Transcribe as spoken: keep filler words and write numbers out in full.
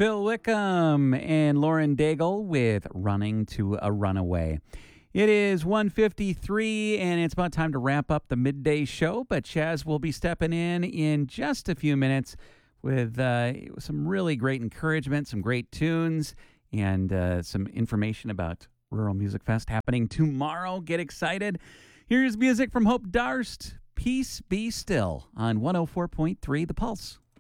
Phil Wickham and Lauren Daigle with Running to a Runaway. It is one fifty-three, and it's about time to wrap up the midday show, but Chaz will be stepping in in just a few minutes with uh, some really great encouragement, some great tunes, and uh, some information about Rural Music Fest happening tomorrow. Get excited. Here's music from Hope Darst, Peace Be Still, on one oh four point three The Pulse.